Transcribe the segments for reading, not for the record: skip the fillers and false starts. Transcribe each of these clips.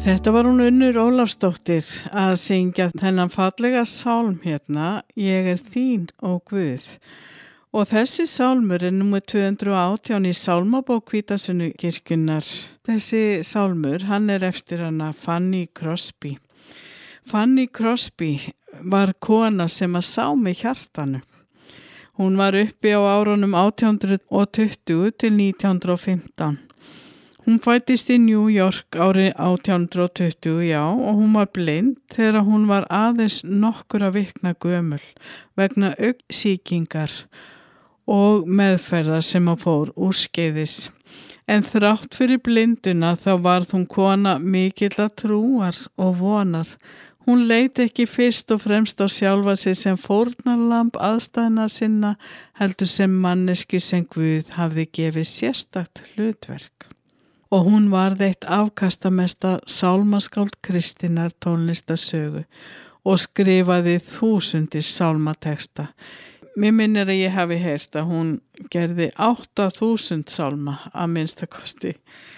Þetta var hún Unnur Ólafsdóttir að syngja þennan fallega sálm hérna, Ég er þín, ó Guð. Og þessi sálmur er númer 218 í sálmabók Hvítasunnu-kirkjunnar. Þessi sálmur, hann er eftir hana Fanny Crosby. Fanny Crosby var kona sem að sá með hjartanu. Hún var uppi á árunum 1820 til 1915. Hún fæddist í New York árið 1820, já, og hún var blind þegar hún var aðeins nokkura vikna gömul vegna augnsýkingar og meðferðar sem að fór úrskeiðis. En þrátt fyrir blinduna þá varð hún kona mikilla trúar og vonar. Hún leit ekki fyrst og fremst á sjálfa sig sem fórnarlamb aðstæðna sinna, heldur sem manneski sem Guð hafði gefið sérstakt hlutverk. Og hún varð eitt afkastamesta sálmaskáld kristinnar tónlistarsögu og skrifaði þúsundir sálmateksta. Mér minnir að ég hafi heyrt að hún gerði 8000 sálma að minnstakosti.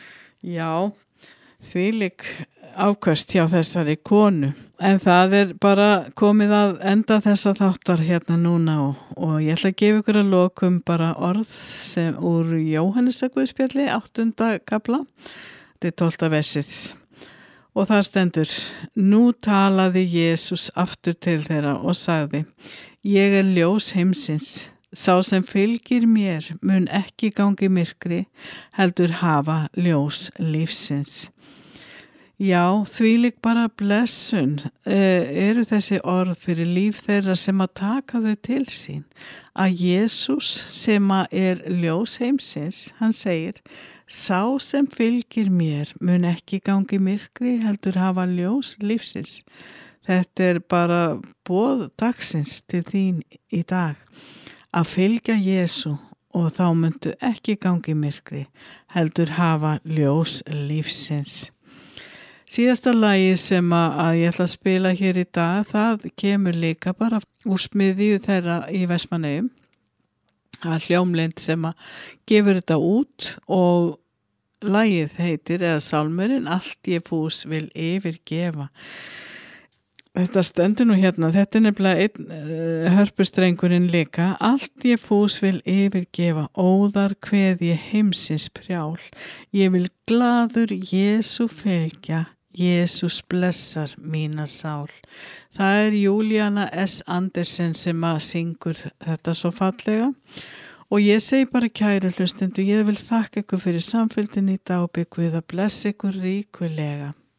Já, þvílík afköst hjá þessari konu. En það er bara komið að enda þessa þáttar hérna núna og ég ætla að gefa ykkur að lokum bara orð sem úr Jóhannesarguðspjalli 8. kafla. Þetta er 12. versið. Og þar stendur: Nú talaði Jesús aftur til þeirra og sagði: Ég er ljós heimsins. Sá sem fylgir mér mun ekki gangi í myrkri, heldur hafa ljós lífsins. Já, þvílík bara blessun eru þessi orð fyrir líf þeirra sem að taka þau til sín. Að Jesús sem að er ljós heimsins, hann segir: Sá sem fylgir mér mun ekki gangi í myrkri, heldur hafa ljós lífsins. Þetta er bara boð dagsins til þín í dag. Að fylgja Jesú og þá muntu ekki gangi í myrkri, heldur hafa ljós lífsins. Síðasta lagi sem að ég ætla að spila hér í dag, það kemur líka bara úr smiðju þeirra í Vestmannaeyjum. Það er hljómleind sem að gefur þetta út og lagið heitir, eða sálmurinn, Allt ég fús vil yfirgefa. Þetta stendur nú hérna, þetta er nefnilega einn hörpustrengurinn líka. Allt ég fús vil yfirgefa, óðar kveð ég heimsins prjál. Ég vil glaður Jesú fylgja, Jesús blessar mína sál. Það er Júlíana S. Andersen sem að syngur þetta svo fallega. Og ég segi bara, kæru hlustendur, ég vil þakka ykkur fyrir samfylgdina í dag og bið Guð að blessa ykkur ríkulega.